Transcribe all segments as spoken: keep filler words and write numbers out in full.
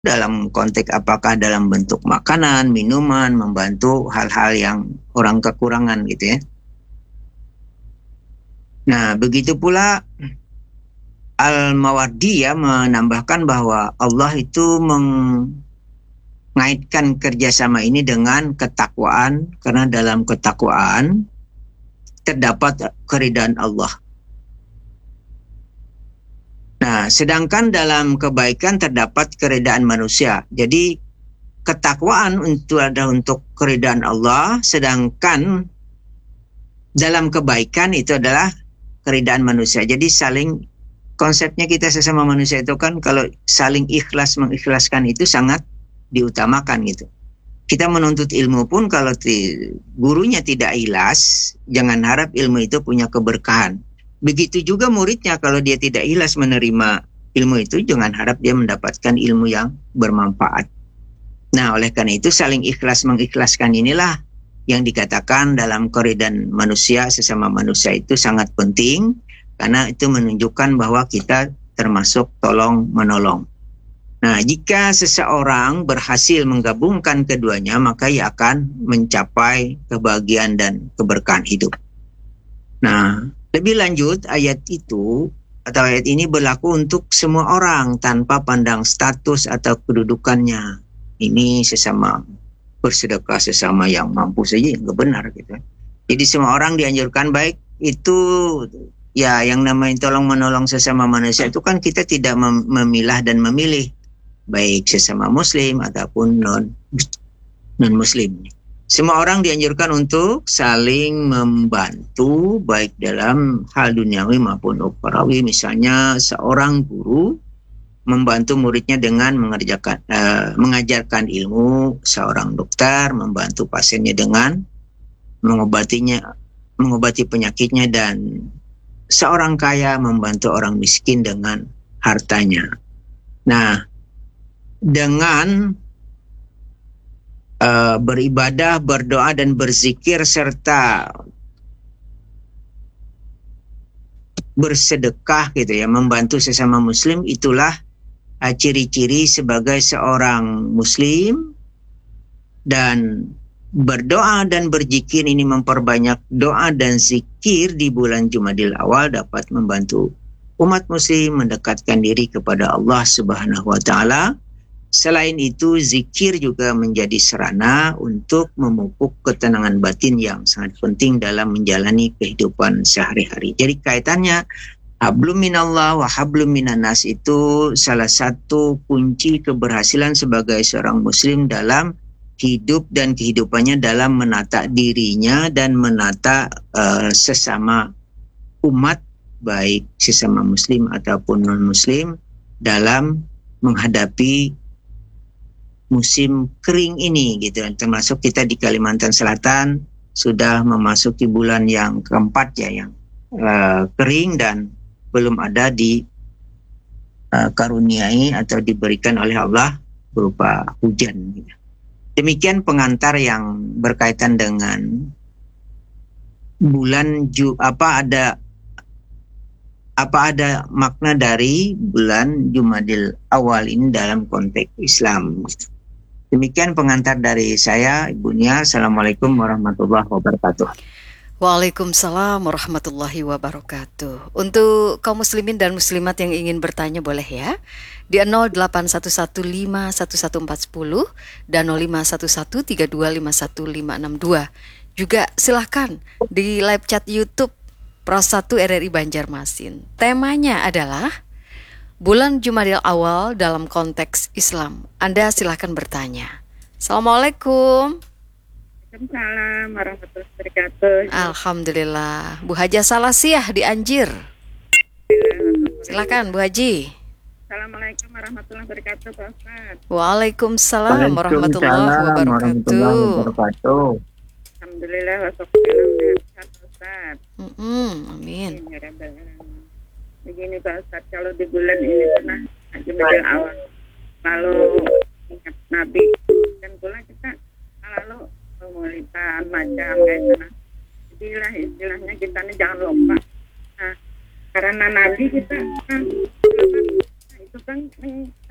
dalam konteks apakah dalam bentuk makanan, minuman, membantu hal-hal yang orang kekurangan gitu ya. Nah, begitu pula Al-Mawardi ya menambahkan bahwa Allah itu mengaitkan kerjasama ini dengan ketakwaan, karena dalam ketakwaan terdapat keridhaan Allah. Nah, sedangkan dalam kebaikan terdapat keridhaan manusia. Jadi ketakwaan itu ada untuk keridhaan Allah, sedangkan dalam kebaikan itu adalah keridhaan manusia. Jadi saling, konsepnya kita sesama manusia itu kan kalau saling ikhlas mengikhlaskan itu sangat diutamakan gitu. Kita menuntut ilmu pun kalau ti, gurunya tidak ikhlas, jangan harap ilmu itu punya keberkahan. Begitu juga muridnya, kalau dia tidak ikhlas menerima ilmu itu, jangan harap dia mendapatkan ilmu yang bermanfaat. Nah, oleh karena itu saling ikhlas mengikhlaskan inilah yang dikatakan dalam keridhaan manusia sesama manusia itu sangat penting, karena itu menunjukkan bahwa kita termasuk tolong menolong. Nah, jika seseorang berhasil menggabungkan keduanya, maka ia akan mencapai kebahagiaan dan keberkahan hidup. Nah, lebih lanjut, ayat itu atau ayat ini berlaku untuk semua orang tanpa pandang status atau kedudukannya. Ini sesama bersedekah, sesama yang mampu saja nggak benar gitu. Jadi semua orang dianjurkan, baik itu ya yang namanya tolong menolong sesama manusia itu kan kita tidak mem- memilah dan memilih, baik sesama muslim ataupun non non muslim. Semua orang dianjurkan untuk saling membantu baik dalam hal duniawi maupun ukhrawi. Misalnya seorang guru membantu muridnya dengan mengerjakan uh, mengajarkan ilmu, seorang dokter membantu pasiennya dengan mengobatinya mengobati penyakitnya, dan seorang kaya membantu orang miskin dengan hartanya. Nah, dengan Uh, beribadah, berdoa, dan berzikir serta bersedekah gitu ya, membantu sesama muslim, itulah uh, ciri-ciri sebagai seorang muslim. Dan berdoa dan berzikir ini, memperbanyak doa dan zikir di bulan Jumadil Awal dapat membantu umat muslim mendekatkan diri kepada Allah Subhanahu wa taala. Selain itu, zikir juga menjadi sarana untuk memupuk ketenangan batin yang sangat penting dalam menjalani kehidupan sehari-hari. Jadi kaitannya hablum minallah wa hablum minannas itu salah satu kunci keberhasilan sebagai seorang muslim dalam hidup dan kehidupannya, dalam menata dirinya dan menata uh, sesama umat, baik sesama muslim ataupun non-muslim, dalam menghadapi musim kering ini gitu. Termasuk kita di Kalimantan Selatan sudah memasuki bulan yang keempat ya, yang uh, kering dan belum ada di uh, karuniai atau diberikan oleh Allah berupa hujan gitu. Demikian pengantar yang berkaitan dengan bulan ju apa ada apa ada makna dari bulan Jumadil Awal ini dalam konteks Islam. Demikian pengantar dari saya, Ibu Nia. Assalamualaikum warahmatullahi wabarakatuh. Waalaikumsalam warahmatullahi wabarakatuh. Untuk kaum muslimin dan muslimat yang ingin bertanya boleh ya, di nol delapan satu satu lima satu satu empat nol dan nol lima satu satu tiga dua lima satu lima enam dua. Juga silahkan di live chat YouTube Pros satu R R I Banjarmasin. Temanya adalah bulan Jumadil Awal dalam konteks Islam. Anda silahkan bertanya. Assalamualaikum. Waalaikumsalam warahmatullahi wabarakatuh. Alhamdulillah. Bu Haja Salasiah di Anjir. Silakan Bu Haji. Assalamualaikum warahmatullahi wabarakatuh, Pak Ustaz. Waalaikumsalam warahmatullahi wabarakatuh. Alhamdulillah wassalatu Pak Ustaz. Mm-mm, amin. Begini Pak Ustaz, kalau di bulan ini pernah Jumadil Awal, lalu ingat Nabi, dan pula kita lalu pemulihan macam kayak sana. Jadilah istilahnya kita nih jangan lupa. Nah, karena Nabi kita kan itu kan salah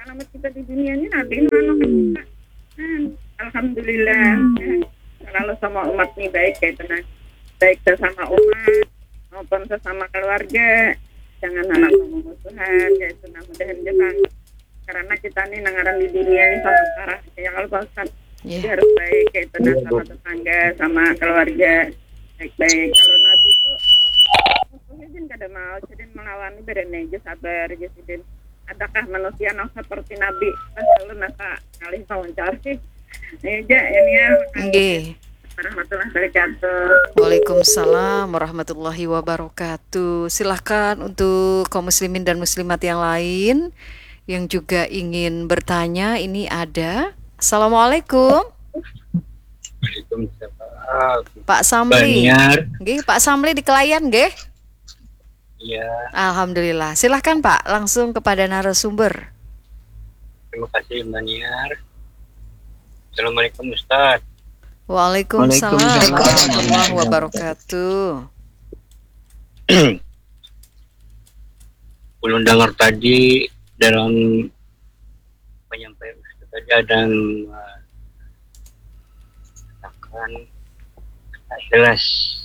selamat kita di dunia ini Nabi mana kita. Hmm, alhamdulillah. Ya. Selalu sama umat nih baik kayak tenang. Baik sesama umat maupun sesama keluarga. Jangan anak memusuhan kayak tenang mudahan Jepang. Karena kita nih nangaran di dunia ini sama parah kayak kalau Pak Ustaz. Yeah. Jadi harus baik kayak tenang sama tetangga, sama keluarga. Baik-baik. Kalau Nabi itu Musuhin kada mau, jadi melawan bereneja sabar, jadi adakah manusia yang seperti Nabi? Selalu nasa kali wawancara sih. Neja ini ya. Nggih. Warahmatullahi wabarakatuh. Waalaikumsalam warahmatullahi wabarakatuh. Silahkan untuk kaum muslimin dan muslimat yang lain yang juga ingin bertanya, ini ada. Assalamualaikum. Waalaikumsalam. Pak Samli. Banyar. Nggih, Pak Samli di Kelayan nggih? Iya, Alhamdulillah. Silahkan Pak, langsung kepada narasumber. terima kasih Banyar. Assalamualaikum Ustaz. Waalaikumsalam Waalaikumsalam. warahmatullahi wabarakatuh. Belum dengar tadi dalam penyampaian Ustaz tadi ada yang mengatakan tak jelas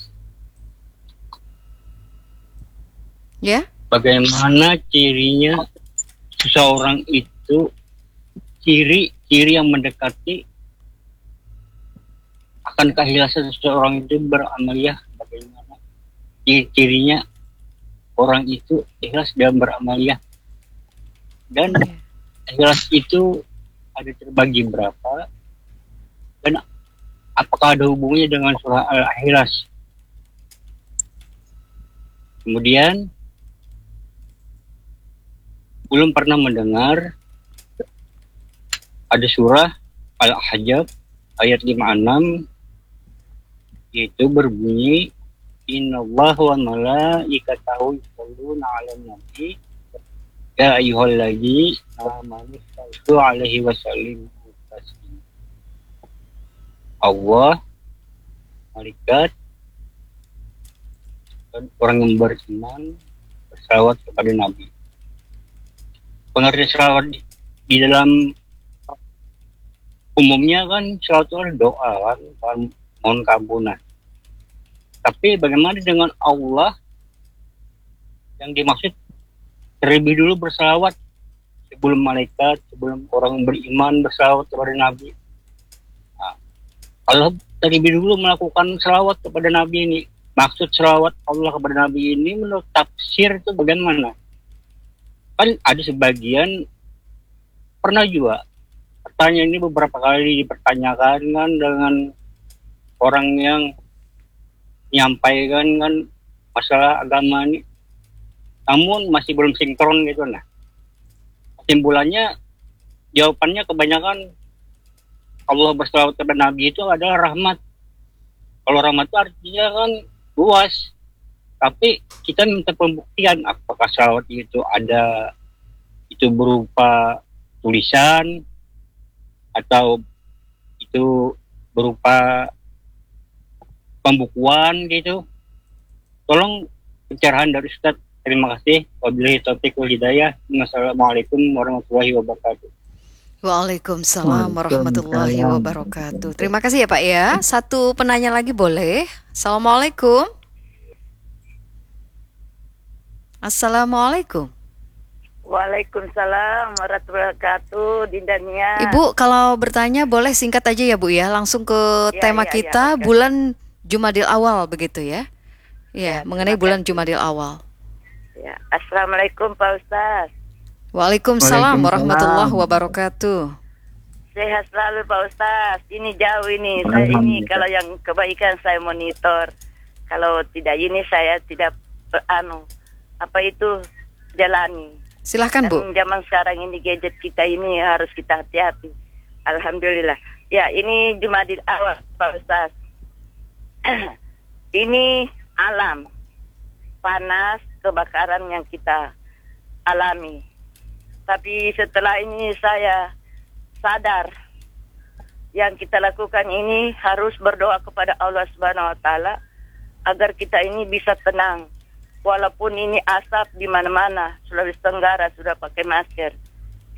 Ya? bagaimana cirinya seseorang itu, ciri-ciri yang mendekati akan keikhlasan seseorang itu beramaliyah, bagaimana ciri-cirinya orang itu ikhlas dalam beramaliyah, dan ikhlas itu ada terbagi berapa, dan apakah ada hubungannya dengan surah Al-Ikhlas. Kemudian belum pernah mendengar ada surah Al-Ahzab ayat lima puluh enam, yaitu berbunyi innallaha wa malaikatahu yusholluna 'alan nabi ya ayyuhalladzina amanu shallu 'alaihi wa sallimu taslima. Allah, malaikat, dan orang yang beriman bersalawat kepada Nabi. Pengertian salawat di, di dalam umumnya kan salawat itu adalah doa kan, kan mohon keampunan. Tapi bagaimana dengan Allah yang dimaksud terlebih dulu bersalawat sebelum malaikat, sebelum orang beriman bersalawat kepada Nabi. Nah, Allah terlebih dulu melakukan salawat kepada Nabi ini. Maksud salawat Allah kepada Nabi ini menurut tafsir itu bagaimana? Kan ada sebagian, pernah juga pertanyaan ini beberapa kali dipertanyakan kan dengan orang yang menyampaikan kan masalah agama ini, namun masih belum sinkron gitu. Nah, kesimpulannya, jawabannya kebanyakan Allah bersalawat kepada Nabi itu adalah rahmat. Kalau rahmat itu artinya kan luas. Tapi kita minta pembuktian apakah salawat itu ada, itu berupa tulisan atau itu berupa pembukuan gitu. Tolong pencerahan dari Ustaz. Terima kasih. Wabillahi taufiq wal hidayah. Wassalamualaikum warahmatullahi wabarakatuh. Waalaikumsalam warahmatullahi wabarakatuh. Terima kasih ya Pak ya. Satu penanya lagi boleh? Assalamualaikum. Assalamualaikum. Waalaikumsalam warahmatullahi wabarakatuh, Dinda Nia. Ibu kalau bertanya boleh singkat aja ya Bu ya. Langsung ke Ya, tema ya, kita ya, ya. bulan Jumadil Awal begitu ya. Ya, Ya, mengenai terima bulan kasih. Jumadil Awal. Ya. Assalamualaikum Pak Ustaz. Waalaikumsalam Waalaikumsalam. warahmatullahi wabarakatuh. Sehat selalu Pak Ustaz. Ini jauh ini. Saya ini kalau yang kebaikan saya monitor. Kalau tidak ini saya tidak eh, anu apa itu jalani. Silahkan Bu. Dan zaman sekarang ini gadget kita ini harus kita hati-hati. Alhamdulillah. Ya, ini Jumadil Awal Pak Ustaz. Ini alam panas, kebakaran yang kita alami. Tapi setelah ini saya sadar yang kita lakukan ini harus berdoa kepada Allah Subhanahu wa taala agar kita ini bisa tenang. Walaupun ini asap di mana-mana, Sulawesi Tenggara sudah pakai masker.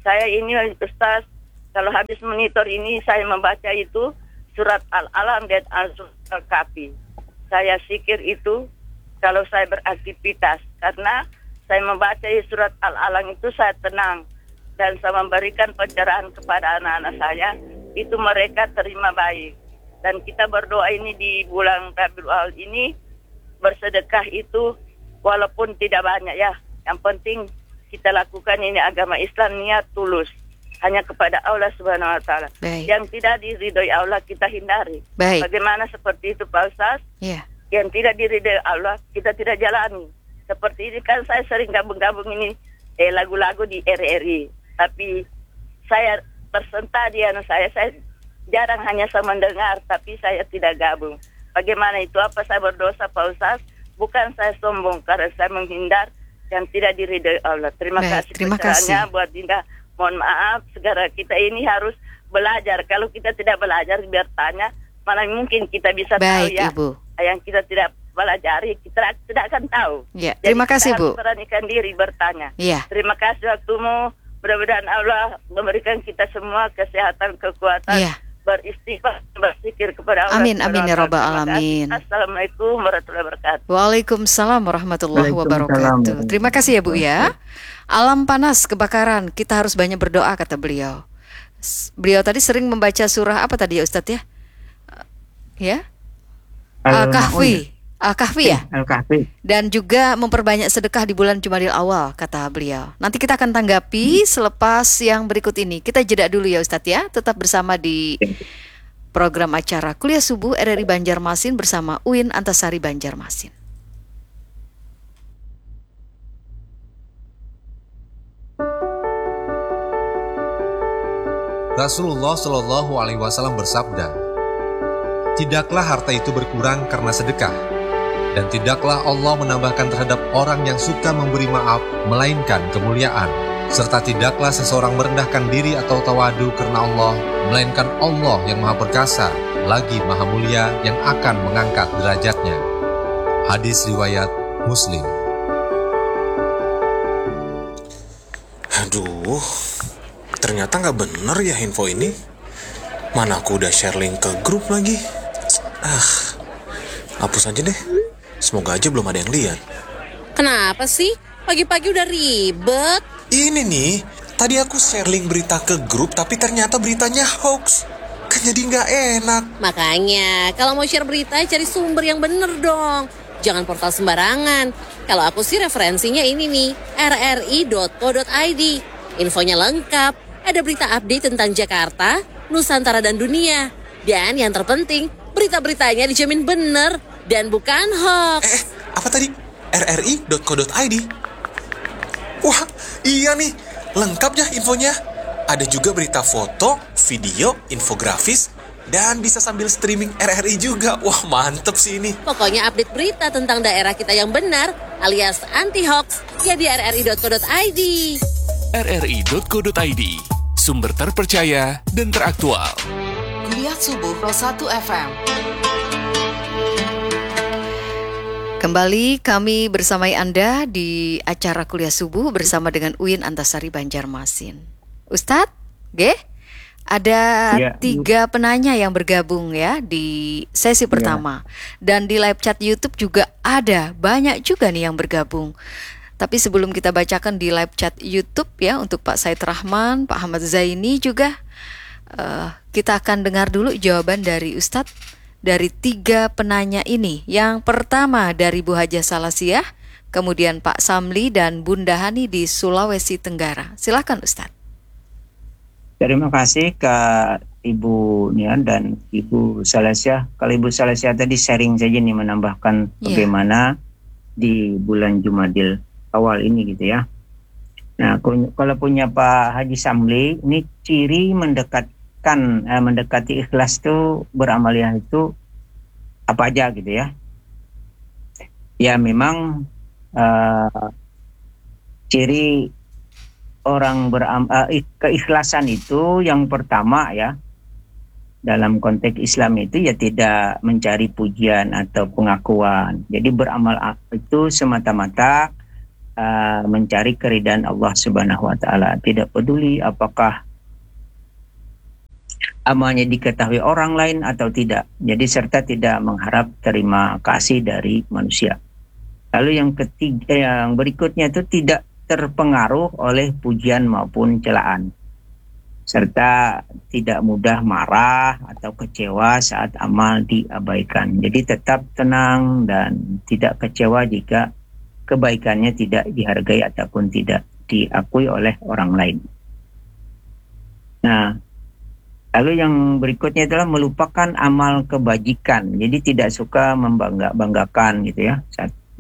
Saya ini Ustaz, kalau habis monitor ini saya membaca itu surat Al-Alam dan Al-Kahfi. Saya pikir itu kalau saya beraktivitas, karena saya membaca surat Al-Alam itu saya tenang dan saya memberikan pencerahan kepada anak-anak saya, itu mereka terima baik. Dan kita berdoa ini di bulan Rabiul Awal ini, bersedekah itu walaupun tidak banyak ya, yang penting kita lakukan ini agama Islam niat tulus hanya kepada Allah Subhanahu Wa Taala. Yang tidak diridhoi Allah kita hindari. Baik. Bagaimana seperti itu Pak Ustaz? Yeah. Yang tidak diridhoi Allah kita tidak jalani. Seperti ini kan saya sering gabung-gabung ini eh, lagu-lagu di R R I, tapi saya tersentak di anak saya, saya jarang hanya saya mendengar, tapi saya tidak gabung. Bagaimana itu? Apa saya berdosa Pak Ustaz? Bukan saya sombong, karena saya menghindar yang tidak diridhoi Allah. Terima Baik, kasih terima kasih buat Dinda. Mohon maaf, segera kita ini harus belajar. Kalau kita tidak belajar, biar tanya, mana mungkin kita bisa Baik, tahu ya. Ibu. Yang kita tidak pelajari, kita tidak akan tahu. Ya, terima Jadi kasih kita Bu. harus beranikan diri bertanya. Ya. Terima kasih waktumu. Mudah-mudahan Allah memberikan kita semua kesehatan, kekuatan. Ya. Beristighfar, berzikir kepada Allah. Amin, amin ya rabbal alamin. Assalamualaikum warahmatullahi wabarakatuh. Waalaikumsalam warahmatullahi wabarakatuh. Terima kasih ya Bu ya. Alam panas, kebakaran, kita harus banyak berdoa kata beliau. Beliau tadi sering membaca surah apa tadi ya Ustadz ya? Ya? Al-Kahfi. Al-Kahfi ya? Al-Kahfi. Dan juga memperbanyak sedekah di bulan Jumadil Awal kata beliau. Nanti kita akan tanggapi selepas yang berikut ini. Kita jeda dulu ya Ustadz ya. Tetap bersama di program acara Kuliah Subuh R R I Banjarmasin bersama U I N Antasari Banjarmasin. Rasulullah Shallallahu Alaihi Wasallam bersabda, tidaklah harta itu berkurang karena sedekah, dan tidaklah Allah menambahkan terhadap orang yang suka memberi maaf, melainkan kemuliaan, serta tidaklah seseorang merendahkan diri atau tawadu karena Allah, melainkan Allah yang maha perkasa, lagi maha mulia yang akan mengangkat derajatnya. Hadis riwayat Muslim. Aduh, ternyata nggak bener ya info ini. Mana aku udah share link ke grup lagi. Ah, hapus aja deh. Semoga aja belum ada yang lihat. Kenapa sih? Pagi-pagi udah ribet. Ini nih, tadi aku share link berita ke grup, tapi ternyata beritanya hoax. Kan jadi nggak enak. Makanya, kalau mau share berita, cari sumber yang bener dong. Jangan portal sembarangan. Kalau aku sih referensinya ini nih, r r i dot co dot i d. Infonya lengkap, ada berita update tentang Jakarta, Nusantara dan dunia. Dan yang terpenting, berita-beritanya dijamin bener dan bukan hoax. Eh, apa tadi? r r i dot co dot i d. Wah, iya nih, lengkap ya infonya. Ada juga berita foto, video, infografis, dan bisa sambil streaming R R I juga. Wah, mantep sih ini. Pokoknya update berita tentang daerah kita yang benar, alias anti-hoax, ya di r r i dot co dot i d. r r i dot co dot i d, sumber terpercaya dan teraktual. Kuliah Subuh Pro satu F M. Kembali kami bersamai Anda di acara Kuliah Subuh bersama dengan U I N Antasari Banjarmasin. Ustadz, G, ada ya, tiga penanya yang bergabung ya di sesi pertama. Ya. Dan di live chat YouTube juga ada, banyak juga nih yang bergabung. Tapi sebelum kita bacakan di live chat YouTube ya, untuk Pak Said Rahman, Pak Ahmad Zaini juga, uh, kita akan dengar dulu jawaban dari Ustadz dari tiga penanya ini. Yang pertama dari Bu Hajah Salasiah, kemudian Pak Samli dan Bunda Hani di Sulawesi Tenggara. Silakan Ustadz. Terima kasih ke Ibu Nian dan Ibu Salasiah. Kalau Ibu Salasiah tadi sharing saja nih, menambahkan yeah. bagaimana di bulan Jumadil Awal ini gitu ya. Nah, kalau punya Pak Haji Samli, ini ciri mendekatkan eh, mendekati ikhlas itu, beramaliyah itu apa aja gitu ya. Ya memang uh, ciri orang beram, uh, keikhlasan itu yang pertama ya, dalam konteks Islam itu ya tidak mencari pujian atau pengakuan. Jadi beramal itu semata-mata uh, mencari keridhaan Allah Subhanahu wa taala. Tidak peduli apakah amalnya diketahui orang lain atau tidak. Jadi serta tidak mengharap terima kasih dari manusia. Lalu yang ketiga, yang berikutnya itu tidak terpengaruh oleh pujian maupun celaan, serta tidak mudah marah atau kecewa saat amal diabaikan. Jadi tetap tenang dan tidak kecewa jika kebaikannya tidak dihargai ataupun tidak diakui oleh orang lain. Nah, lalu yang berikutnya adalah melupakan amal kebajikan. Jadi tidak suka membangga-banggakan gitu ya.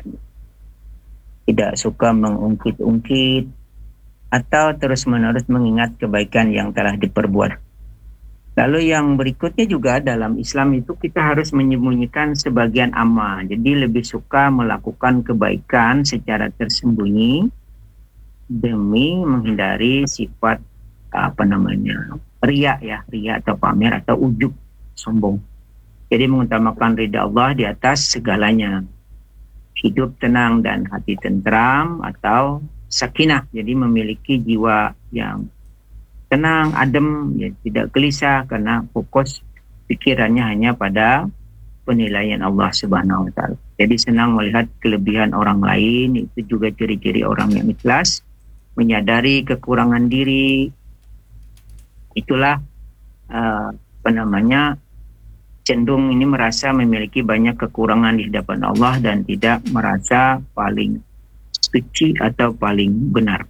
Tidak suka mengungkit-ungkit atau terus-menerus mengingat kebaikan yang telah diperbuat. Lalu yang berikutnya juga dalam Islam itu kita harus menyembunyikan sebagian amal. Jadi lebih suka melakukan kebaikan secara tersembunyi demi menghindari sifat apa namanya riya ya, riya atau pamer atau ujub, sombong. Jadi mengutamakan ridha Allah di atas segalanya. Hidup tenang dan hati tentram atau sakinah, jadi memiliki jiwa yang tenang, adem, ya, tidak gelisah karena fokus pikirannya hanya pada penilaian Allah Subhanahu wa taala. Jadi senang melihat kelebihan orang lain, itu juga ciri-ciri orang yang ikhlas, menyadari kekurangan diri. Itulah uh, apa namanya cenderung ini merasa memiliki banyak kekurangan di hadapan Allah dan tidak merasa paling suci atau paling benar.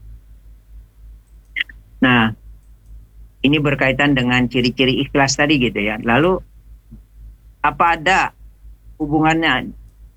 Nah, ini berkaitan dengan ciri-ciri ikhlas tadi gitu ya. Lalu apa ada hubungannya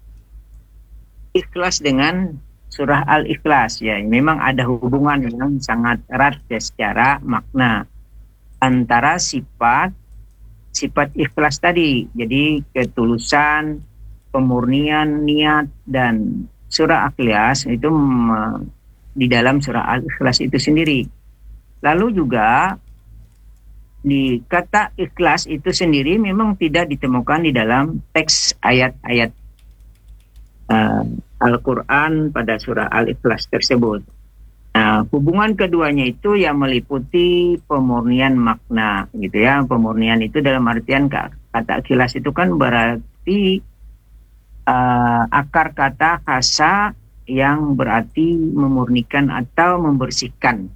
ikhlas dengan surah Al-Ikhlas? Ya, memang ada hubungan yang sangat erat ya, secara makna antara sifat sifat ikhlas tadi. Jadi ketulusan, pemurnian niat, dan surah Al-Ikhlas itu di dalam surah Al-Ikhlas itu sendiri. Lalu juga di kata ikhlas itu sendiri memang tidak ditemukan di dalam teks ayat-ayat uh, Al-Quran pada surah Al-Ikhlas tersebut. Nah, hubungan keduanya itu yang meliputi pemurnian makna gitu ya. Pemurnian itu dalam artian kata ikhlas itu kan berarti uh, akar kata khasa yang berarti memurnikan atau membersihkan.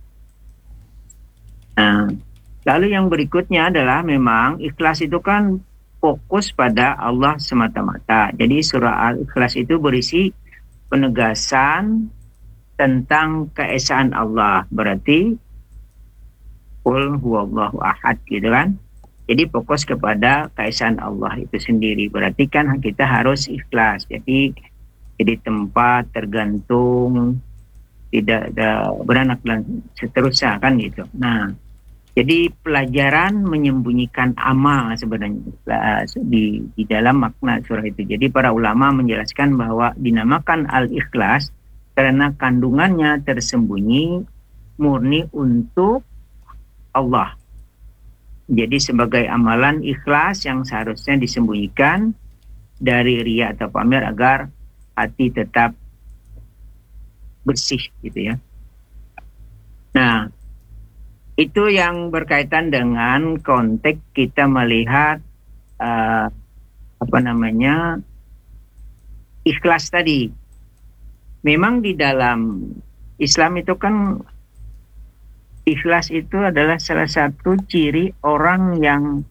Nah, lalu yang berikutnya adalah memang ikhlas itu kan fokus pada Allah semata-mata. Jadi surah Al-Ikhlas itu berisi penegasan tentang keesaan Allah. Berarti qul huwallahu ahad gitu kan. Jadi fokus kepada keesaan Allah itu sendiri. Berarti kan kita harus ikhlas. Jadi jadi tempat tergantung, tidak ada beranak dan seterusnya kan gitu. Nah, jadi pelajaran menyembunyikan amal sebenarnya di, di dalam makna surah itu. Jadi para ulama menjelaskan bahwa dinamakan Al-Ikhlas karena kandungannya tersembunyi murni untuk Allah. Jadi sebagai amalan ikhlas yang seharusnya disembunyikan dari riya atau pamer agar hati tetap bersih gitu ya. Nah, itu yang berkaitan dengan konteks kita melihat uh, apa namanya ikhlas tadi. Memang di dalam Islam itu kan ikhlas itu adalah salah satu ciri orang yang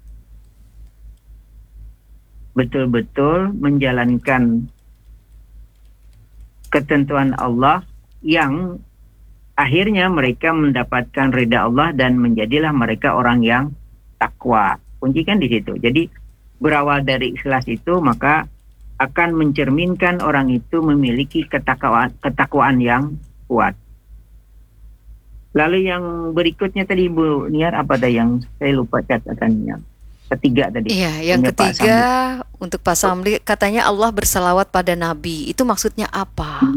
betul-betul menjalankan ketentuan Allah yang akhirnya mereka mendapatkan ridha Allah dan menjadilah mereka orang yang takwa. Kunci kan di situ. Jadi berawal dari ikhlas itu maka akan mencerminkan orang itu memiliki ketakwaan, ketakwaan yang kuat. Lalu yang berikutnya tadi Bu Niar apa ada yang saya lupa catatannya? Ketiga tadi. Iya, yang ketiga Pak untuk Pak Samli katanya Allah berselawat pada Nabi. Itu maksudnya apa? Hmm.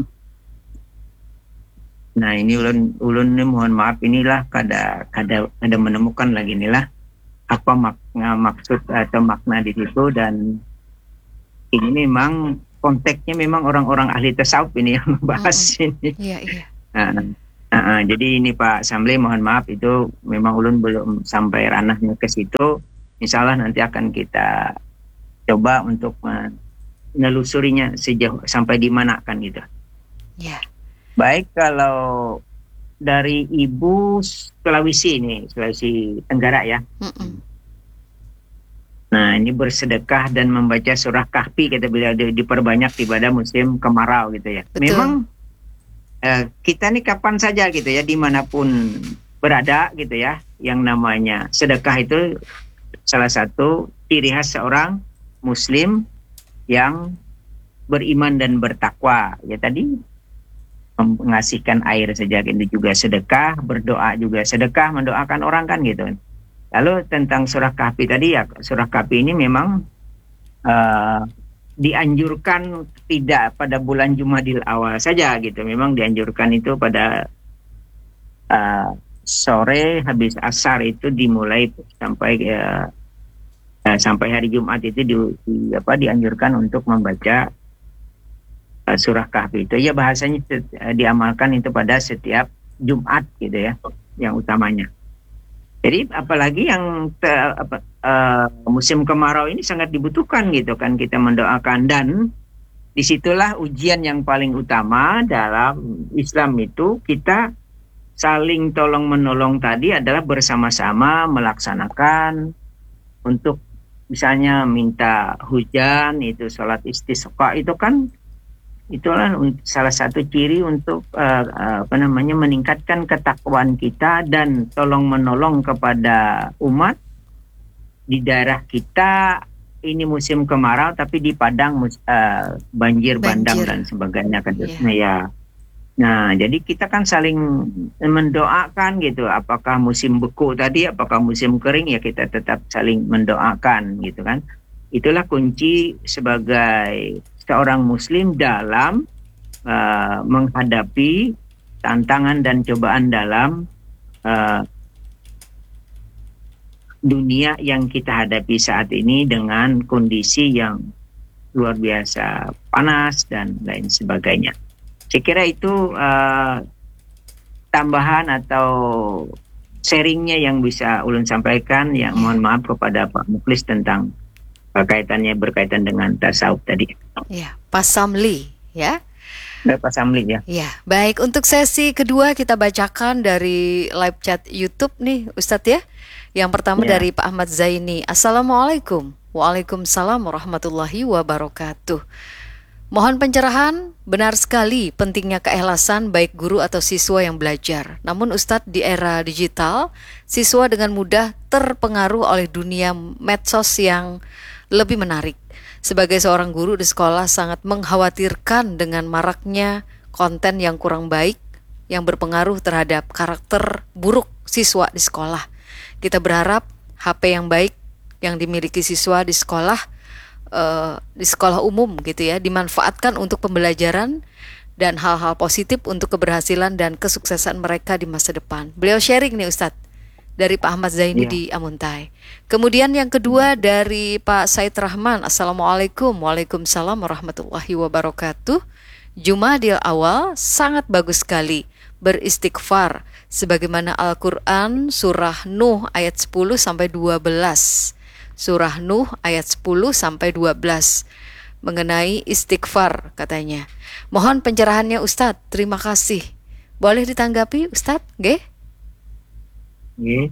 Nah ini ulun ulun mohon maaf inilah kada kada kada menemukan lagi inilah apa makna maksud atau makna di situ, dan ini memang konteksnya memang orang-orang ahli tasawuf ini yang membahas Mm-mm. ini. Iya, iya. Nah, nah, nah, jadi ini Pak Samli, mohon maaf itu memang ulun belum sampai ranahnya ke situ. Insya Allah nanti akan kita coba untuk menelusurinya sejauh sampai di mana kan gitu. Ya. Baik, kalau dari Ibu Sulawesi ini, Sulawesi Tenggara ya. Mm-mm. Nah, ini bersedekah dan membaca surah Kahfi kata beliau di- diperbanyak di pada musim kemarau gitu ya. Betul. Memang eh, kita nih kapan saja gitu ya, dimanapun berada gitu ya, yang namanya sedekah itu salah satu ciri khas seorang Muslim yang beriman dan bertakwa. Ya tadi mengasihkan air saja itu juga sedekah, berdoa juga sedekah, mendoakan orang kan gitu. Lalu tentang surah Kahfi tadi ya, surah Kahfi ini memang uh, dianjurkan tidak pada bulan Jumadil awal saja gitu. Memang dianjurkan itu pada uh, sore habis asar itu dimulai sampai uh, uh, sampai hari Jumat itu di, di, apa, dianjurkan untuk membaca uh, surah Kahfi itu. Ya bahasanya uh, diamalkan itu pada setiap Jumat gitu ya, yang utamanya. Jadi apalagi yang te, apa, uh, musim kemarau ini sangat dibutuhkan gitu kan kita mendoakan, dan disitulah ujian yang paling utama dalam Islam itu kita saling tolong menolong tadi adalah bersama-sama melaksanakan untuk misalnya minta hujan, itu sholat istisqa itu kan itulah salah satu ciri untuk uh, apa namanya meningkatkan ketakwaan kita dan tolong menolong kepada umat di daerah kita. Ini musim kemarau tapi di Padang uh, banjir, bandang Banjir. dan sebagainya kan. Iya. Nah, ya. Nah, jadi kita kan saling mendoakan gitu. Apakah musim beku tadi, apakah musim kering, ya kita tetap saling mendoakan gitu kan. Itulah kunci sebagai seorang Muslim dalam uh, menghadapi tantangan dan cobaan dalam uh, dunia yang kita hadapi saat ini dengan kondisi yang luar biasa panas dan lain sebagainya. Saya kira itu uh, tambahan atau sharingnya yang bisa ulun sampaikan. Yang mohon maaf kepada Pak Muklis tentang kaitannya berkaitan dengan tasawuf tadi. Ya, Pak Samli ya. Pak Samli ya. Ya, baik, untuk sesi kedua kita bacakan dari live chat YouTube nih Ustadz ya. Yang pertama Ya. dari Pak Ahmad Zaini. Assalamualaikum. Waalaikumsalam warahmatullahi wabarakatuh. Mohon pencerahan, benar sekali pentingnya keikhlasan baik guru atau siswa yang belajar. Namun Ustadz, di era digital, siswa dengan mudah terpengaruh oleh dunia medsos yang lebih menarik. Sebagai seorang guru di sekolah sangat mengkhawatirkan dengan maraknya konten yang kurang baik yang berpengaruh terhadap karakter buruk siswa di sekolah. Kita berharap H P yang baik yang dimiliki siswa di sekolah Uh, di sekolah umum gitu ya dimanfaatkan untuk pembelajaran dan hal-hal positif untuk keberhasilan dan kesuksesan mereka di masa depan. Beliau sharing nih Ustadz dari Pak Ahmad Zaini Ya. di Amuntai. Kemudian yang kedua dari Pak Said Rahman. Assalamualaikum. Waalaikumsalam warahmatullahi wabarakatuh. Jumadil awal sangat bagus sekali beristighfar sebagaimana Al-Qur'an surah Nuh ayat sepuluh sampai dua belas. Surah Nuh ayat sepuluh sampai dua belas mengenai istighfar katanya. Mohon pencerahannya Ustadz. Terima kasih. Boleh ditanggapi Ustadz? Nggih? Nggih.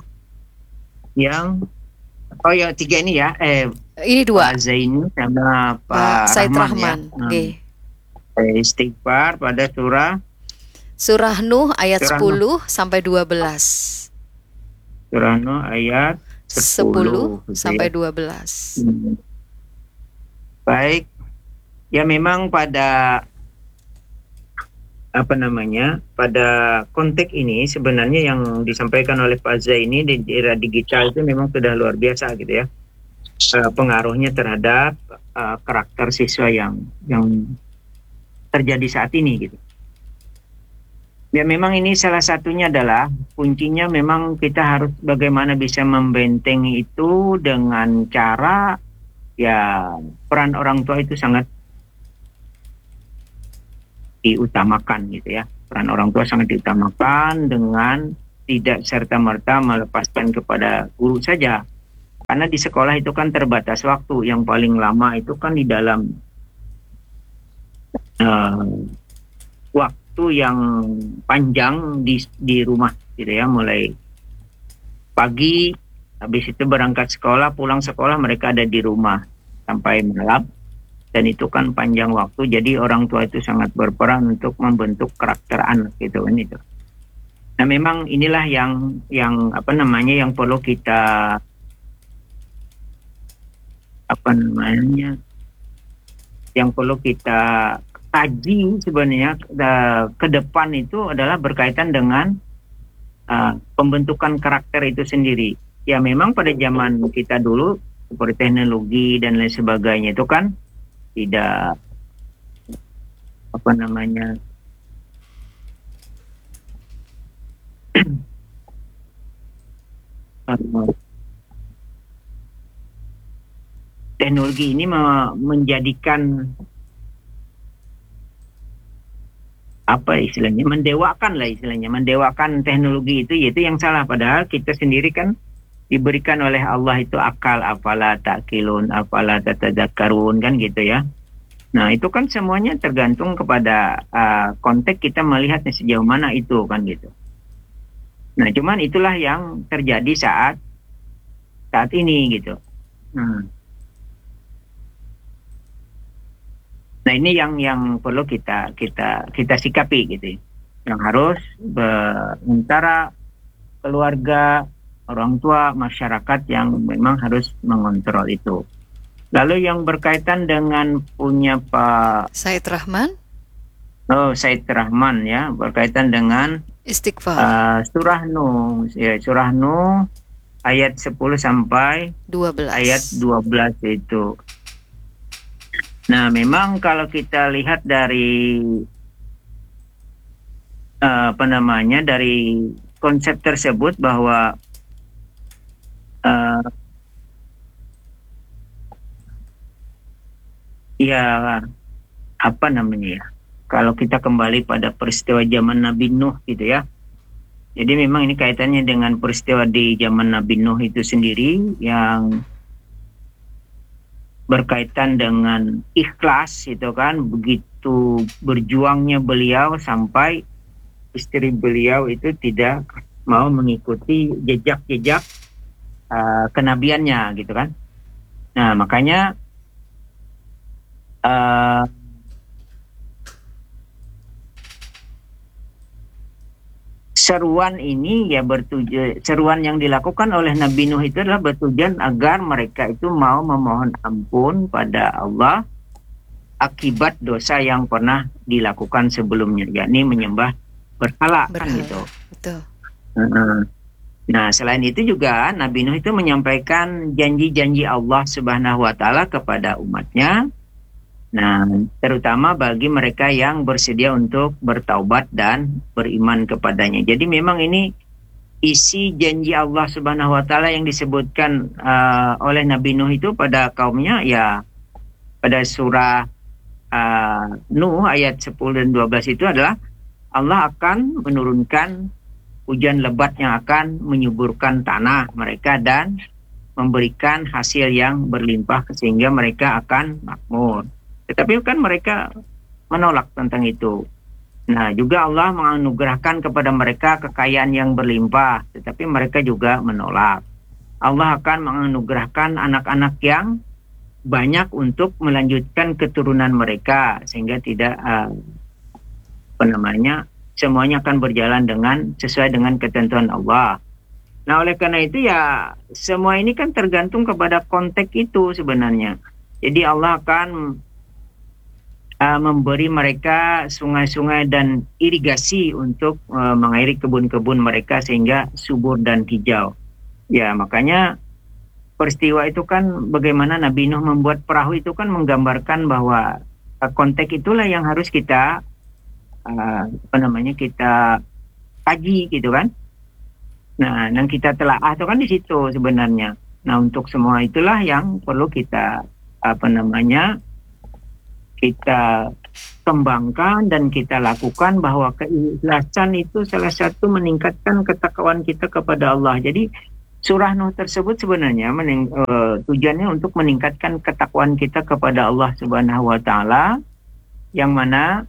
Yang oh yang tiga ini ya, eh Ini dua. Pak Zaini sama Pak, Pak Said Rahman, Rahman. ya. Nggih. Hmm. Istighfar pada surah Surah Nuh ayat Surah sepuluh sampai dua belas. surah Nuh ayat sepuluh, sepuluh sampai dua belas. Hmm. Baik, ya memang pada apa namanya pada konteks ini sebenarnya yang disampaikan oleh Pak Zaini di era digital itu memang sudah luar biasa gitu ya. Uh, pengaruhnya terhadap uh, karakter siswa yang yang terjadi saat ini gitu. Ya memang ini salah satunya adalah kuncinya memang kita harus bagaimana bisa membentengi itu dengan cara ya peran orang tua itu sangat diutamakan gitu ya. Peran orang tua sangat diutamakan dengan tidak serta-merta melepaskan kepada guru saja. Karena di sekolah itu kan terbatas waktu. Yang paling lama itu kan di dalam uh, waktu yang panjang di di rumah gitu ya, mulai pagi, habis itu berangkat sekolah, pulang sekolah mereka ada di rumah sampai malam. Dan itu kan panjang waktu, jadi orang tua itu sangat berperan untuk membentuk karakter anak gitu kan itu. Nah memang inilah yang yang apa namanya yang perlu kita apa namanya yang perlu kita kaji sebenarnya uh, ke depan itu adalah berkaitan dengan uh, pembentukan karakter itu sendiri. Ya memang pada zaman kita dulu seperti teknologi dan lain sebagainya itu kan tidak apa namanya teknologi ini menjadikan apa istilahnya mendewakan lah istilahnya mendewakan teknologi itu, yaitu yang salah. Padahal kita sendiri kan diberikan oleh Allah itu akal, afala ta'qilun, afala tatadzakkarun kan gitu ya. Nah itu kan semuanya tergantung kepada uh, konteks kita melihatnya sejauh mana itu kan gitu. Nah cuman itulah yang terjadi saat saat ini gitu. Hmm. Nah ini yang yang perlu kita kita kita sikapi gitu, yang harus be- antara keluarga, orang tua, masyarakat yang memang harus mengontrol itu. Lalu yang berkaitan dengan punya Pak Said Rahman, oh Said Rahman ya, berkaitan dengan istighfar uh, surah Nuh, ya surah Nuh ayat sepuluh sampai dua belas. Ayat dua belas itu. Nah, memang kalau kita lihat dari uh, apa namanya dari konsep tersebut bahwa uh, ya apa namanya ya, kalau kita kembali pada peristiwa zaman Nabi Nuh gitu ya. Jadi memang ini kaitannya dengan peristiwa di zaman Nabi Nuh itu sendiri yang berkaitan dengan ikhlas itu kan, begitu berjuangnya beliau sampai istri beliau itu tidak mau mengikuti jejak-jejak uh, kenabiannya gitu kan. Nah makanya uh, seruan ini ya bertujuan, seruan yang dilakukan oleh Nabi Nuh itu adalah bertujuan agar mereka itu mau memohon ampun pada Allah akibat dosa yang pernah dilakukan sebelumnya, yakni menyembah berhala kan gitu. Betul. Nah selain itu juga Nabi Nuh itu menyampaikan janji-janji Allah Subhanahu wa Ta'ala kepada umatnya. Nah, terutama bagi mereka yang bersedia untuk bertaubat dan beriman kepadanya. Jadi memang ini isi janji Allah Subhanahu wa Ta'ala yang disebutkan uh, oleh Nabi Nuh itu pada kaumnya ya pada surah uh, Nuh ayat sepuluh dan dua belas itu adalah Allah akan menurunkan hujan lebat yang akan menyuburkan tanah mereka dan memberikan hasil yang berlimpah sehingga mereka akan makmur. Tetapi kan mereka menolak tentang itu. Nah, juga Allah menganugerahkan kepada mereka kekayaan yang berlimpah, tetapi mereka juga menolak. Allah akan menganugerahkan anak-anak yang banyak untuk melanjutkan keturunan mereka, sehingga tidak uh, apa namanya, semuanya akan berjalan dengan sesuai dengan ketentuan Allah. Nah, oleh karena itu ya semua ini kan tergantung kepada konteks itu sebenarnya. Jadi Allah akan Uh, memberi mereka sungai-sungai dan irigasi untuk uh, mengairi kebun-kebun mereka sehingga subur dan hijau. Ya, makanya peristiwa itu kan bagaimana Nabi Nuh membuat perahu itu kan menggambarkan bahwa uh, konteks itulah yang harus kita uh, apa namanya kita kaji gitu kan. Nah, yang kita telaah itu kan di situ sebenarnya. Nah, untuk semua itulah yang perlu kita apa namanya kita kembangkan dan kita lakukan, bahwa keikhlasan itu salah satu meningkatkan ketakwaan kita kepada Allah. Jadi surah Nuh tersebut sebenarnya mening, uh, tujuannya untuk meningkatkan ketakwaan kita kepada Allah Subhanahu wa taala, yang mana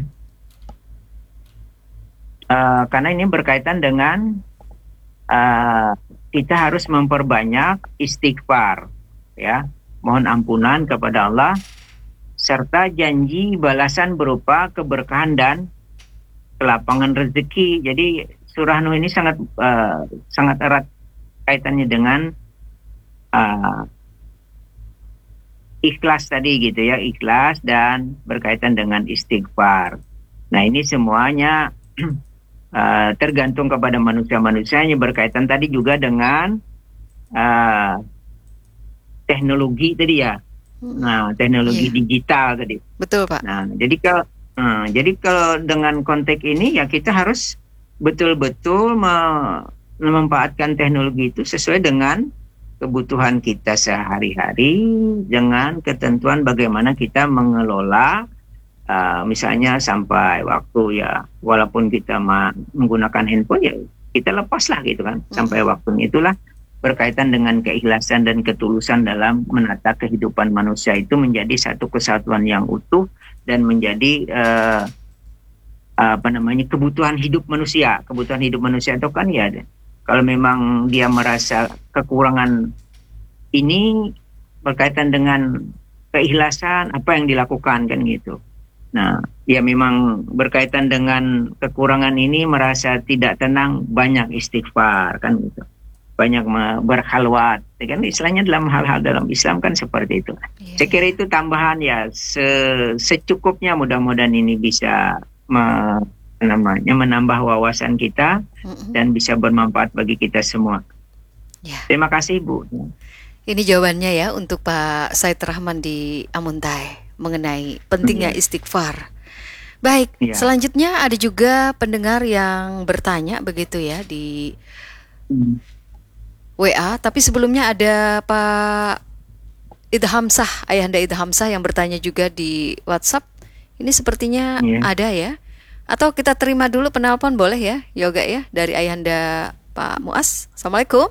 uh, karena ini berkaitan dengan uh, kita harus memperbanyak istighfar, ya, mohon ampunan kepada Allah, serta janji balasan berupa keberkahan dan kelapangan rezeki. Jadi surah Nuh ini sangat uh, sangat erat kaitannya dengan uh, ikhlas tadi gitu ya, ikhlas dan berkaitan dengan istighfar. Nah ini semuanya uh, tergantung kepada manusia-manusianya, berkaitan tadi juga dengan uh, teknologi tadi ya. Nah, teknologi yeah. digital tadi. Betul, Pak. Nah, jadi kalau nah, jadi kalau dengan konteks ini ya kita harus betul-betul me- memanfaatkan teknologi itu sesuai dengan kebutuhan kita sehari-hari, dengan ketentuan bagaimana kita mengelola uh, misalnya sampai waktu ya, walaupun kita ma- menggunakan handphone ya kita lepaslah gitu kan, mm-hmm. sampai waktunya. Itulah berkaitan dengan keikhlasan dan ketulusan dalam menata kehidupan manusia itu menjadi satu kesatuan yang utuh dan menjadi uh, apa namanya kebutuhan hidup manusia. Kebutuhan hidup manusia itu kan ya, kalau memang dia merasa kekurangan ini berkaitan dengan keikhlasan, apa yang dilakukan kan gitu. Nah, ya memang berkaitan dengan kekurangan ini merasa tidak tenang, banyak istighfar kan gitu. Banyak berkhalwat, kan istilahnya dalam hal-hal dalam Islam kan seperti itu. Yeah. Saya kira itu tambahan ya, se- secukupnya mudah-mudahan ini bisa me- namanya menambah wawasan kita mm-hmm. dan bisa bermanfaat bagi kita semua. Yeah. Terima kasih Bu. Ini jawabannya ya untuk Pak Said Rahman di Amuntai mengenai pentingnya yeah. istighfar. Baik, yeah. selanjutnya ada juga pendengar yang bertanya begitu ya di mm. W A, tapi sebelumnya ada Pak Idhamsah, Ayahanda Idhamsah yang bertanya juga di WhatsApp. Ini sepertinya yeah. ada ya. Atau kita terima dulu penelpon boleh ya, Yoga ya, dari Ayahanda Pak Muas. Assalamualaikum.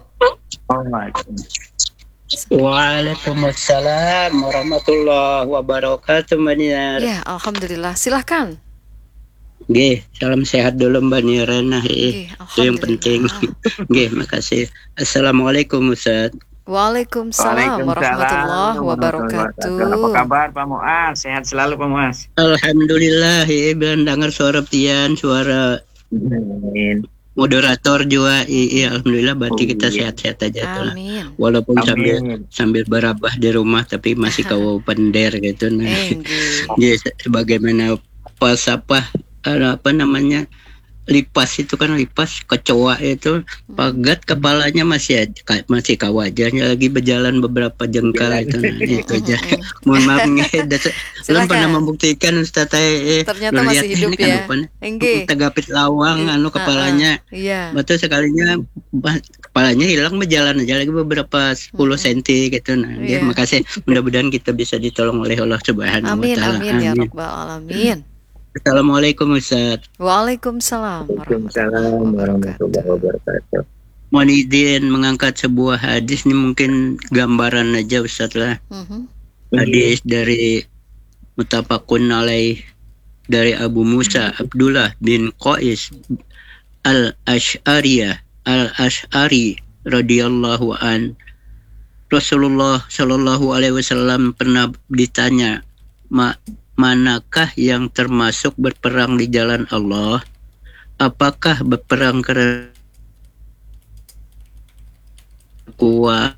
Waalaikumsalam warahmatullahi wabarakatuh, Mbak Niar. Ya, alhamdulillah. Silahkan. Nggih, salam sehat dulu Mbak Nirana. Itu yang penting. Nggih, makasih. Assalamualaikum Ustaz. Waalaikumsalam warahmatullahi wabarakatuh. Apa kabar Pak Muas? Sehat selalu Pak Muas. Alhamdulillah, iya dengar suara Tian, suara Amin. Moderator juga. Iya, alhamdulillah berarti oh, kita iya. sehat-sehat aja tuh. Walaupun Amin. sambil sambil berabah di rumah tapi masih kau pender gitu. Nah. Iya, sebagaimana pas apa apa namanya lipas itu kan lipas kecoa itu pagat kepalanya masih masih ke wajahnya lagi berjalan beberapa jengkal itu nah, itu aja. Mohon maaf nih, belum pernah membuktikan Ustaz eh ternyata masih hidup ya. Enggih. Tegapit lawang anu kepalanya. Iya. Betul sekalinya kepalanya hilang berjalan aja lagi beberapa sepuluh senti gitu nah. Iya. Makasih. Mudah-mudahan kita bisa ditolong oleh Allah Subhanahu wa taala. Amin amin ya rabbal alamin. Assalamualaikum Ustaz. Waalaikumsalam warahmatullahi wabarakatuh. Mohon izin mengangkat sebuah hadis, ini mungkin gambaran aja Ustaz lah. Uh-huh. Hadis dari Muttafaqun alaih dari Abu Musa Abdullah bin Qais al-Ash'ariyah al-Ash'ari radhiyallahu an. Rasulullah sallallahu alaihi wasallam pernah ditanya, Ma manakah yang termasuk berperang di jalan Allah? Apakah berperang karena kuat?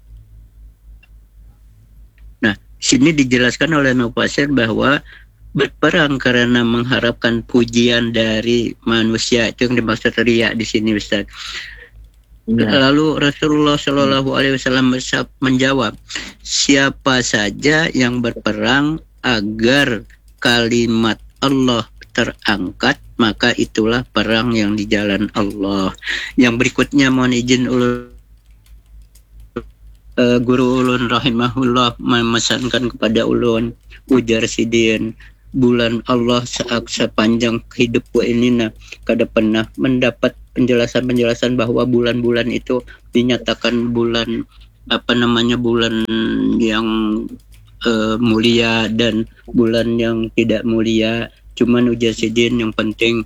Nah, sini dijelaskan oleh Mufasir bahwa berperang karena mengharapkan pujian dari manusia, itu yang dimaksud riya di sini Ustaz. Ya. Lalu Rasulullah Shallallahu Alaihi Wasallam menjawab, siapa saja yang berperang agar kalimat Allah terangkat, maka itulah perang yang di jalan Allah. Yang berikutnya mohon izin ulun uh, guru ulun rahimahullah memesankan kepada ulun, ujar sidin, bulan Allah se- sepanjang hidupku ini, nah kada pernah mendapat penjelasan-penjelasan bahwa bulan-bulan itu dinyatakan bulan apa namanya bulan yang uh, mulia dan bulan yang tidak mulia. Cuman ujar sidin yang penting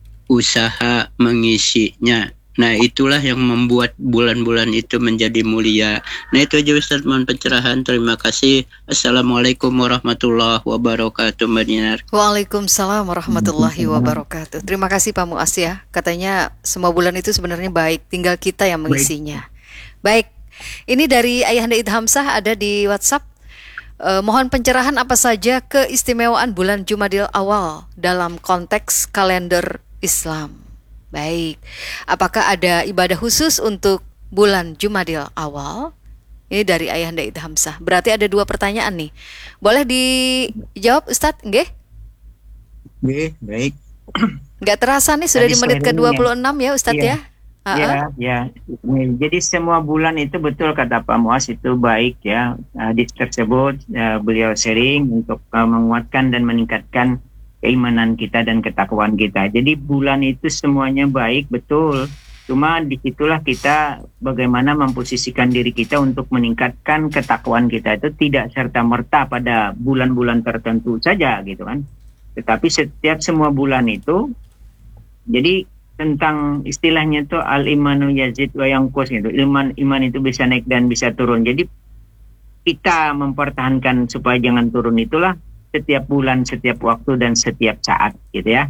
usaha mengisinya. Nah itulah yang membuat bulan-bulan itu menjadi mulia. Nah itu aja Ustaz, mohon pencerahan. Terima kasih. Assalamualaikum warahmatullahi wabarakatuh, Mbak Dinar. Waalaikumsalam warahmatullahi wabarakatuh. Terima kasih Pak Muas ya. Katanya semua bulan itu sebenarnya baik, tinggal kita yang mengisinya. Baik, ini dari Ayahanda Idhamsah ada di WhatsApp. Eh, mohon pencerahan apa saja keistimewaan bulan Jumadil Awal dalam konteks kalender Islam. Baik, apakah ada ibadah khusus untuk bulan Jumadil Awal? Ini dari Ayahanda Idhamsah. Berarti ada dua pertanyaan nih. Boleh dijawab Ustadz? Nggih? Nggih, baik. Nggak terasa nih sudah Tadi di menit ke dua puluh enam ya Ustadz Iya. ya? Ah, Ya, ah. ya. Jadi semua bulan itu betul kata Pak Muas itu baik ya. Hadis tersebut uh, beliau sharing untuk uh, menguatkan dan meningkatkan keimanan kita dan ketakwaan kita. Jadi bulan itu semuanya baik, betul. Cuma disitulah kita bagaimana memposisikan diri kita untuk meningkatkan ketakwaan kita itu tidak serta-merta pada bulan-bulan tertentu saja gitu kan. Tetapi setiap semua bulan itu, jadi tentang istilahnya itu al-imanu yazid wa yanqus gitu. Iman iman itu bisa naik dan bisa turun. Jadi kita mempertahankan supaya jangan turun itulah setiap bulan, setiap waktu, dan setiap saat gitu ya.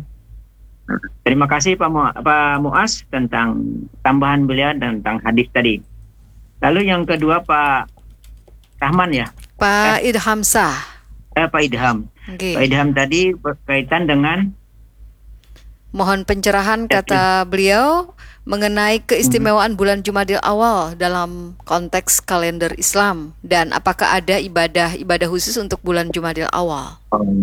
Terima kasih Pak, Mu- Pak Muas tentang tambahan beliau tentang hadis tadi. Lalu yang kedua Pak Rahman ya. Pak Idhamsah. Eh, Pak Idham. Nggih. Pak Idham tadi berkaitan dengan Mohon pencerahan kata beliau mengenai keistimewaan bulan Jumadil Awal dalam konteks kalender Islam, dan apakah ada ibadah-ibadah khusus untuk bulan Jumadil Awal?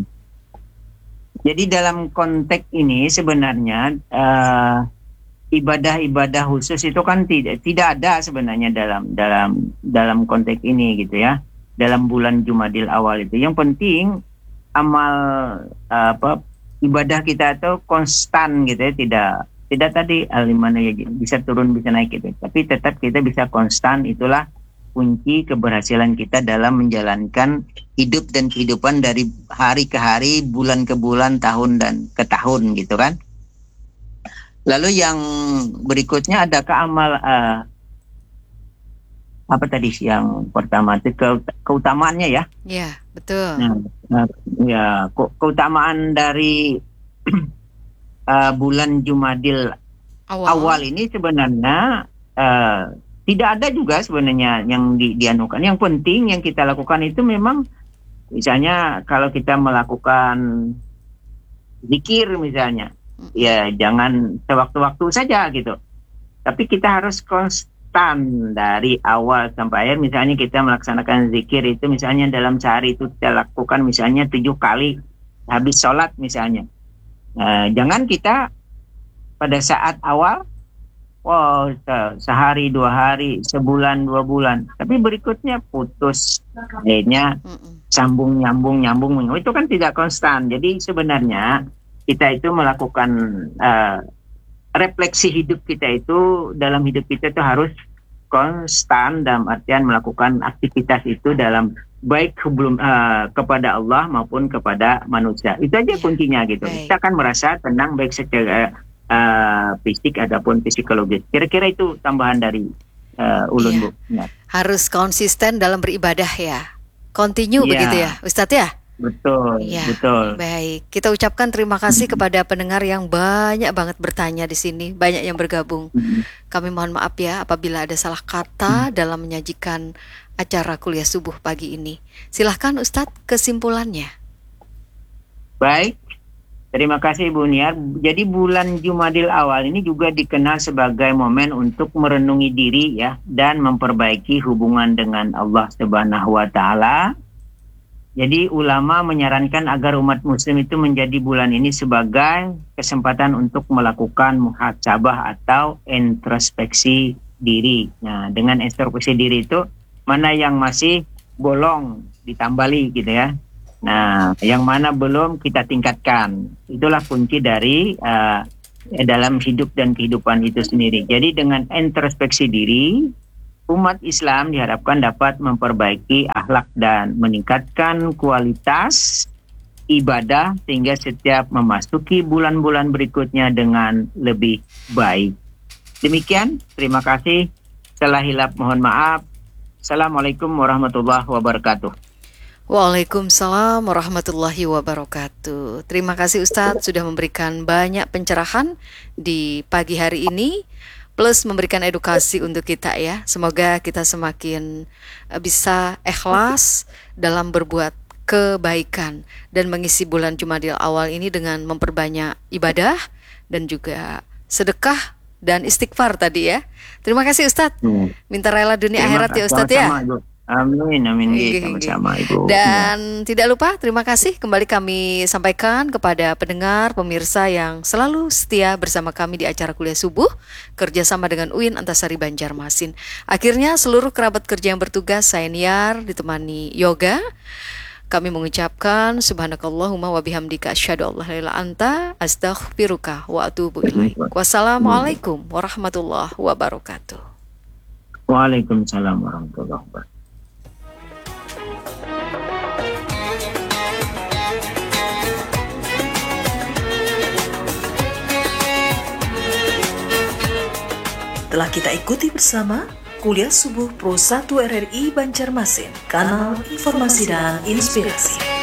Jadi dalam konteks ini sebenarnya uh, ibadah-ibadah khusus itu kan tidak tidak ada sebenarnya dalam dalam dalam konteks ini gitu ya. Dalam bulan Jumadil Awal itu yang penting amal uh, apa ibadah kita itu konstan gitu ya, tidak tidak tadi alimana ya bisa turun bisa naik gitu, tapi tetap kita bisa konstan. Itulah kunci keberhasilan kita dalam menjalankan hidup dan kehidupan dari hari ke hari, bulan ke bulan, tahun dan ke tahun gitu kan. Lalu yang berikutnya ada keamal uh, apa tadi yang pertama itu ke, keutamaannya ya. Ya, betul. Nah, nah, ya ke, keutamaan dari uh, bulan Jumadil awal. awal ini sebenarnya uh, tidak ada juga sebenarnya yang di, dianukan. Yang penting yang kita lakukan itu memang misalnya kalau kita melakukan zikir misalnya, ya jangan sewaktu-waktu saja gitu. Tapi kita harus konstan dari awal sampai akhir. Misalnya kita melaksanakan zikir itu misalnya dalam sehari itu kita lakukan misalnya tujuh kali habis sholat misalnya. Nah, jangan kita pada saat awal, wow sehari dua hari, sebulan dua bulan, tapi berikutnya putus, akhirnya sambung nyambung nyambung, itu kan tidak konstan. Jadi sebenarnya kita itu melakukan uh, refleksi hidup kita itu dalam hidup kita itu harus konstan dalam artian melakukan aktivitas itu dalam baik sebelum uh, kepada Allah maupun kepada manusia. Itu aja kuncinya gitu. Baik. Kita akan merasa tenang baik secara uh, fisik ataupun psikologis. Kira-kira itu tambahan dari uh, ulun iya. Bu. Ya. Harus konsisten dalam beribadah ya. Continue ya. begitu ya, Ustadz ya? Betul, ya, betul. Baik, kita ucapkan terima kasih kepada pendengar yang banyak banget bertanya di sini, banyak yang bergabung. Kami mohon maaf ya apabila ada salah kata dalam menyajikan acara kuliah subuh pagi ini. Silahkan Ustadz kesimpulannya. Baik, terima kasih Bu Niar. Jadi bulan Jumadil Awal ini juga dikenal sebagai momen untuk merenungi diri ya dan memperbaiki hubungan dengan Allah Subhanahu wa taala. Jadi ulama menyarankan agar umat muslim itu menjadi bulan ini sebagai kesempatan untuk melakukan muhasabah atau introspeksi diri. Nah, dengan introspeksi diri itu mana yang masih bolong ditambali gitu ya. Nah, yang mana belum kita tingkatkan. Itulah kunci dari uh, dalam hidup dan kehidupan itu sendiri. Jadi dengan introspeksi diri, umat Islam diharapkan dapat memperbaiki akhlak dan meningkatkan kualitas ibadah sehingga setiap memasuki bulan-bulan berikutnya dengan lebih baik. Demikian, terima kasih. Salah hilap mohon maaf. Assalamualaikum warahmatullahi wabarakatuh. Waalaikumsalam warahmatullahi wabarakatuh. Terima kasih Ustadz sudah memberikan banyak pencerahan di pagi hari ini, plus memberikan edukasi untuk kita ya. Semoga kita semakin bisa ikhlas dalam berbuat kebaikan dan mengisi bulan Jumadil awal ini dengan memperbanyak ibadah dan juga sedekah dan istighfar tadi ya. Terima kasih Ustadz. Minta rela dunia Terima akhirat ya Ustadz ya. Ibu. Amin, amin, sama-sama Ibu. Dan tidak lupa, terima kasih kembali kami sampaikan kepada pendengar, pemirsa yang selalu setia bersama kami di acara Kuliah Subuh kerjasama dengan U I N Antasari Banjarmasin. Akhirnya seluruh kerabat kerja yang bertugas, saya Niar ditemani Yoga. Kami mengucapkan subhanakallahumma wa bihamdika asyhadu an la ilaha illa anta astaghfiruka wa atubu ilaik. Wassalamualaikum warahmatullahi wabarakatuh. Waalaikumsalam warahmatullahi wabarakatuh. Telah kita ikuti bersama Kuliah Subuh Pro satu R R I Banjarmasin, kanal informasi dan inspirasi.